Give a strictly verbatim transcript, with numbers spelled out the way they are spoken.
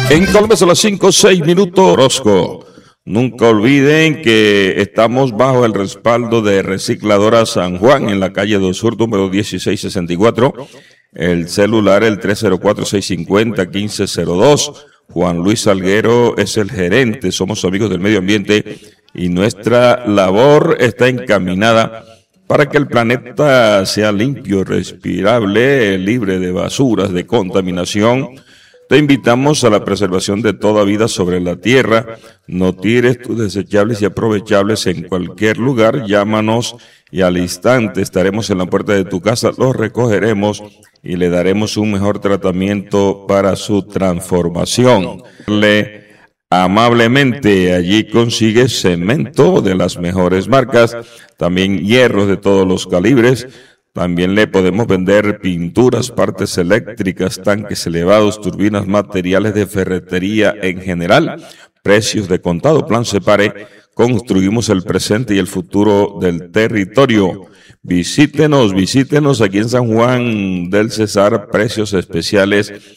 En Colombia son las cinco, seis minutos. Orozco. Nunca olviden que estamos bajo el respaldo de Recicladora San Juan en la calle dos Sur, número dieciséis sesenta y cuatro. El celular, el tres cero cuatro, seis cinco cero, uno cinco cero dos. Juan Luis Salguero es el gerente. Somos amigos del medio ambiente y nuestra labor está encaminada para que el planeta sea limpio, respirable, libre de basuras, de contaminación. Te invitamos a la preservación de toda vida sobre la tierra. No tires tus desechables y aprovechables en cualquier lugar. Llámanos y al instante estaremos en la puerta de tu casa. Los recogeremos y le daremos un mejor tratamiento para su transformación. Le amablemente, allí consigues cemento de las mejores marcas, también hierros de todos los calibres. También le podemos vender pinturas, partes eléctricas, tanques elevados, turbinas, materiales de ferretería en general, precios de contado, plan Separe. Construimos el presente y el futuro del territorio. Visítenos, visítenos aquí en San Juan del Cesar, precios especiales